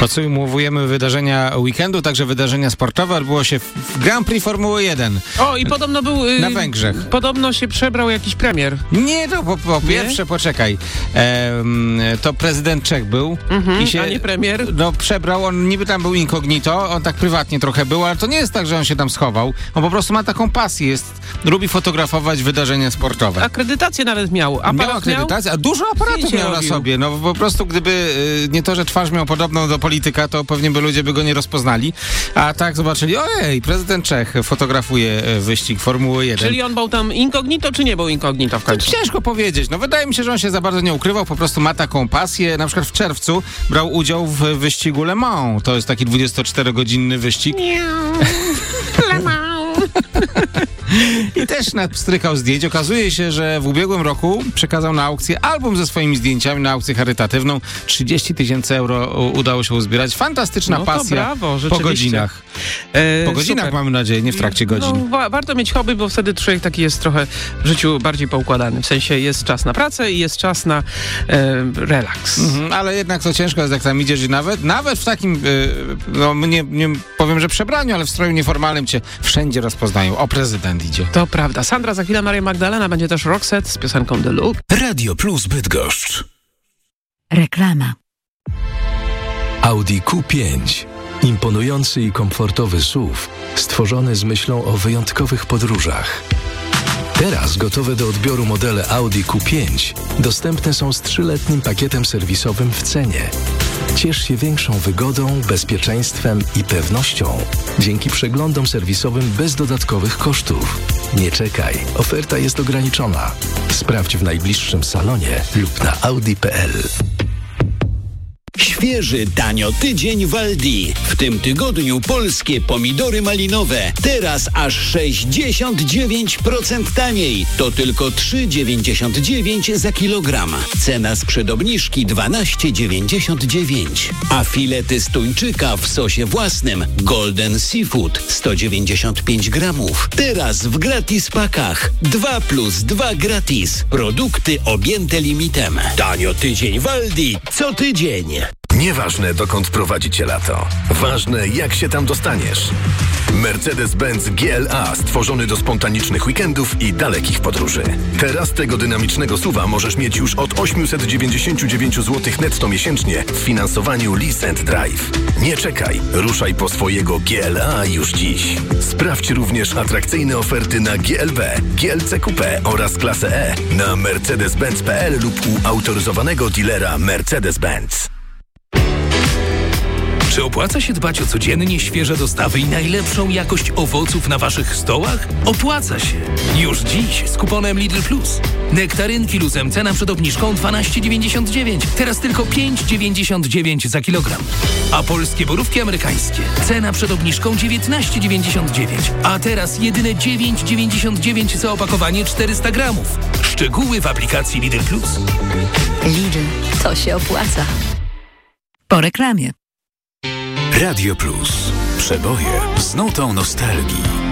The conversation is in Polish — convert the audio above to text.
Podsumowujemy wydarzenia weekendu, także wydarzenia sportowe. Odbyło się w Grand Prix Formuły 1. O, i podobno był... na Węgrzech. Podobno się przebrał jakiś premier. Nie, to po pierwsze, poczekaj. To prezydent Czech był. A nie premier? No, przebrał, on niby tam był incognito, on tak prywatnie trochę był, ale to nie jest tak, że on się tam schował. On po prostu ma taką pasję, lubi fotografować wydarzenia sportowe. Akredytację nawet miał. Miał akredytację, a dużo aparatów miał na sobie. No po prostu gdyby nie to, że twarz miał podobną do polityka, to pewnie ludzie by go nie rozpoznali. A tak zobaczyli, ojej, prezydent Czech fotografuje wyścig Formuły 1. Czyli on był tam incognito, czy nie był incognito w końcu? Ciężko powiedzieć. No wydaje mi się, że on się za bardzo nie ukrywał, po prostu ma taką pasję. Na przykład w czerwcu brał udział w wyścigu Le Mans. To jest taki 24-godzinny wyścig. Le Mans. I też strykał zdjęć. Okazuje się, że w ubiegłym roku przekazał na aukcję album ze swoimi zdjęciami, na aukcję charytatywną. 30 000 euro udało się uzbierać. Fantastyczna pasja. Brawo, po godzinach. Po godzinach super. Mamy nadzieję, nie w trakcie godzin. No, warto mieć hobby, bo wtedy człowiek taki jest trochę w życiu bardziej poukładany. W sensie jest czas na pracę i jest czas na relaks. Ale jednak to ciężko jest, jak tam idziesz i nawet w takim, nie powiem, że przebraniu, ale w stroju nieformalnym cię wszędzie rozpoznają. O, prezydent idzie. To prawda. Sandra, za chwilę Maria Magdalena, będzie też Roxette z piosenką The Look. Radio Plus Bydgoszcz. Reklama. Audi Q5. Imponujący i komfortowy SUV, stworzony z myślą o wyjątkowych podróżach. Teraz gotowe do odbioru modele Audi Q5 dostępne są z 3-letnim pakietem serwisowym w cenie. Ciesz się większą wygodą, bezpieczeństwem i pewnością dzięki przeglądom serwisowym bez dodatkowych kosztów. Nie czekaj, oferta jest ograniczona. Sprawdź w najbliższym salonie lub na audi.pl. Świeży, tanio tydzień w Aldi. W tym tygodniu polskie pomidory malinowe. Teraz aż 69% taniej. To tylko 3,99 za kilogram. Cena sprzed obniżki 12,99. A filety z tuńczyka w sosie własnym Golden Seafood 195 gramów. Teraz w gratis pakach. 2+2 gratis. Produkty objęte limitem. Tanio tydzień w Aldi. Co tydzień. Nieważne, dokąd prowadzi cię lato. Ważne, jak się tam dostaniesz. Mercedes-Benz GLA stworzony do spontanicznych weekendów i dalekich podróży. Teraz tego dynamicznego SUV-a możesz mieć już od 899 zł netto miesięcznie w finansowaniu Lease & Drive. Nie czekaj, ruszaj po swojego GLA już dziś. Sprawdź również atrakcyjne oferty na GLB, GLC Coupe oraz klasę E na mercedes-benz.pl lub u autoryzowanego dealera Mercedes-Benz. Czy opłaca się dbać o codziennie świeże dostawy i najlepszą jakość owoców na waszych stołach? Opłaca się. Już dziś z kuponem Lidl Plus. Nektarynki luzem, cena przed obniżką 12,99. Teraz tylko 5,99 za kilogram. A polskie borówki amerykańskie. Cena przed obniżką 19,99. A teraz jedyne 9,99 za opakowanie 400 gramów. Szczegóły w aplikacji Lidl Plus. Lidl, to się opłaca. Po reklamie. Radio Plus. Przeboje z nutą nostalgii.